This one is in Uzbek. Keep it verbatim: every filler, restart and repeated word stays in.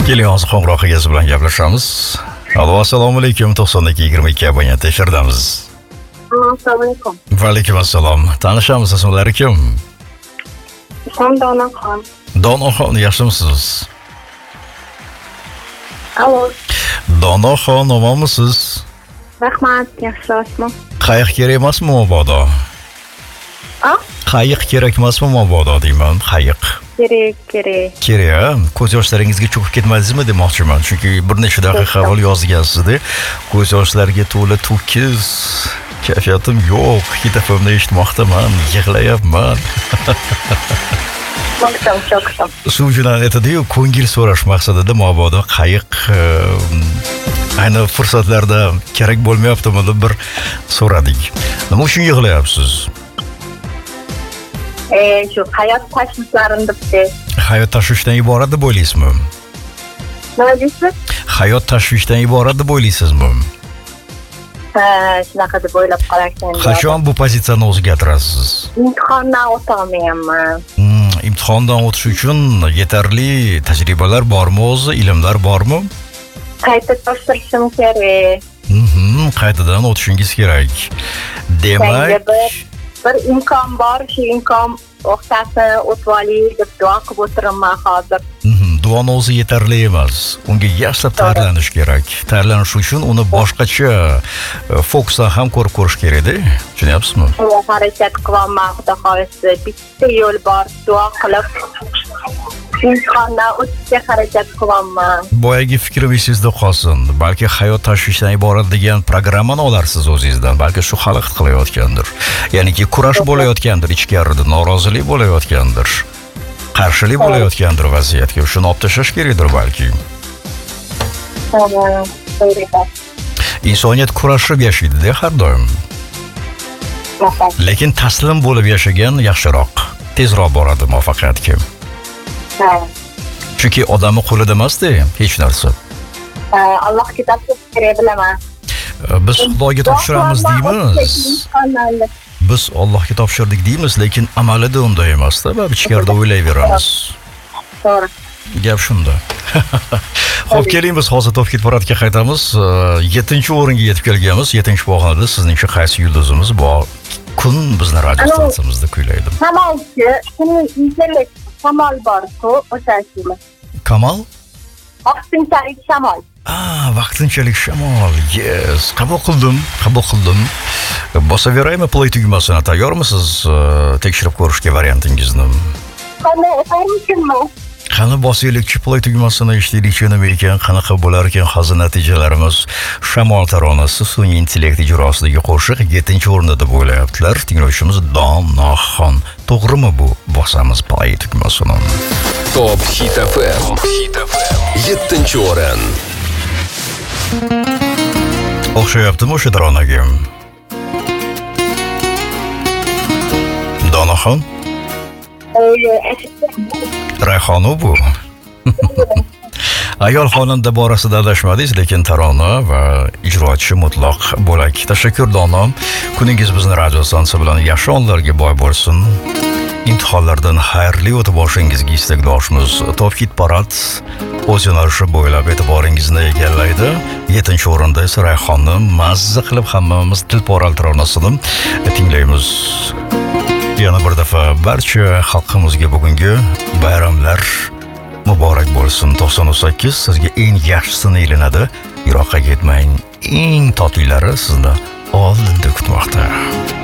Keling, hozir qo'ng'iroq egasi bilan gaplashamiz. Allo, assalomu alaykum. to'qson ikki yigirma ikki abonent efirdamiz. Assalomu alaykum. Va alaykum assalom. Tanishamiz, ismlari kim? Ismim Donaxon. Donaxon, yaxshimisiz? Allo. Donaxon, omonmisiz? Rahmat, yaxshi rasmi? Qayiq kerak emasmi mabodo? A? Qayiq kerak emasmi mabodo deyman, qayiq. Kerak, kerak. Kerak, ko'z yoshlaringizga cho'kib ketmadingizmi demoqchiman. Chunki bir necha daqiqa avval yozgansiz-da, ko'z yoshlarga to'la to'kis. Kayfiyatim yo'q, Hit F M'ni eshitmoqdaman, yig'layapman. Cho'kdim, cho'kdim. Shu jurnal aytadi-yu, ko'ngil so'rash maqsadida mabodo qayiq ayni fursatlarda kerak bo'lmayaptimi deb bir so'radik. Nima uchun yig'layapsiz? Eh, shu hayot tashvishlarim debdi. Hayot tashvishdan iborat deb o'ylaysizmi? Nima deysiz? Hayot tashvishdan iborat deb o'ylaysizmi? Ha, shunaqa deb o'ylab qararkan. Qachon bu pozitsiyani o'zgartirasiz? Imtihondan o'tolmayapman. Hmm, imtihondan o'tish uchun yetarli tajribalar bormi o'zi, ilmlar bormi? Qayta topshirishim kerak. Mhm, qaytadan o'tishingiz kerak. Demak, bir imkon bor, shu imkon o'xtasini o'tib olaylik deb duo qilib o'tiraman hozir. Mhm, duoning o'zi yetarli emas. Unga yaxshilab tayyorlanish kerak. Tayyorlanish uchun uni boshqacha fokusdan ham ko'rib ko'rish kerak-da. Tushunyapsizmi? Shunga harakat qilaman, xudo xohlasa. Bitta yo'l bor, duo qilib imtihondan o'tishga harakat qilaman. Boyagi fikrim esingizda qolsin. Balki hayot tashvishdan iborat degan programmani olarsiz o'zingizdan. Balki shu xalaqit qilayotgandir. Ya'niki kurash bo'layotgandir ichkarida, norozilik bo'layotgandir. Qarshilik bo'layotgandir vaziyatga. Shuni olib tashlash kerakdir balki. Insoniyat kurashib yashaydi-da har doim. Lekin taslim bo'lib yashagan yaxshiroq, tezroq boradi muvaffaqiyatga. Chunki odamning qo'lida emas-da hech narsa. Allohga topshirish kerak bilaman. Biz Xudoga topshiramiz deymiz. Biz Allohga topshirdik deymiz, lekin amalida unday emas-da, va ichkarida o'ylayveramiz. To'g'ri. Gap shunda. Xo'p, keling biz hozir Top Hit Paradga qaytamiz. yettinchi o'ringa yetib kelganmiz. yettinchi pog'onada sizningcha qaysi yulduzimiz bor? Kun bizni radio stansiyamizda kuylaydi. Kamolchi, kunning intellekt shamol bor-ku, o'sha shumi. Kamal? Vaqtinchalik shamol. Ah, vaqtinchalik shamol. Yes, qabul qildim, qabul qildim. Bosaveraymi play tugmasini? Tayyormisiz tekshirib ko'rishga variantingizni? Qani, o'tarmishimmi? Qani bosaylikchi play tugmasini eshitaylikchi nima ekan, qanaqa bo'lar ekan hozir natijalarimiz. Shamol taronasi sun'iy intellekt ijrosidagi qo'shiq yettinchi o'rinda deb o'ylayaptilar. Tinglovchimiz Donaxon. To'g'rimi bu? Bosamiz play tugmasini. Top Hit F M. yettinchi o'rin. O'xshayaptimi o'sha taronaga? Donaxon? Rayhonu bu. Ayol xonanda borasida adashmadingiz, lekin tarona va ijrochi mutlaq bo'lak. Tashakkur Donom. Kuningiz bizni radio stansiyasi bilan yaxshi onlarga boy bo'lsin. Imtihonlardan xayrli o'tib boshingizga istakdoshmiz. Top Hit Parad o'z yo'nalishi bo'ylab e'tiboringizni egallaydi. yettinchi o'rinda esa Rayhonni mazza qilib hammamiz tilporal taronasini tinglaymiz. Yana bir daf'a barcha xalqimizga bugungi bayramlar muborak bo'lsin. to'qson sakkiz sizga eng yaxshisini ilinadi. Yiroqqa ketmang. Eng totlilari sizni oldinda kutmoqda.